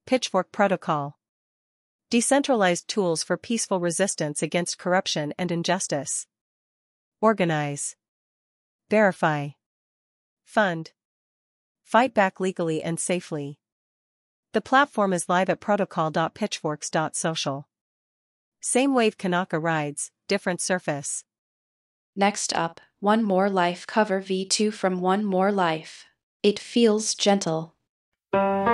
Pitchfork Protocol. Decentralized tools for peaceful resistance against corruption and injustice. Organize. Verify. Fund. Fight back legally and safely. The platform is live at protocol.pitchforks.social. Same wave Kanaka rides, different surface. Next up, One More Life cover V2 from One More Life. It feels gentle.